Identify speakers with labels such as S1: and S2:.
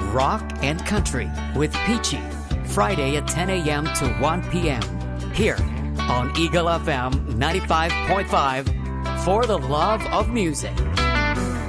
S1: Rock and Country with Peachy, Friday at 10 a.m. to 1 p.m. here on Eagle FM 95.5 for the love of music.